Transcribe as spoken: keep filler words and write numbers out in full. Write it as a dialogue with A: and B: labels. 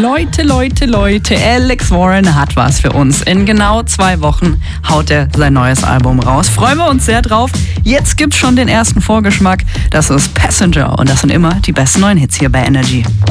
A: Leute, Leute, Leute, Alex Warren hat was für uns. In genau zwei Wochen haut er sein neues Album raus. Freuen wir uns sehr drauf. Jetzt gibt's schon den ersten Vorgeschmack. Das ist Passenger und das sind immer die besten neuen Hits hier bei Energy.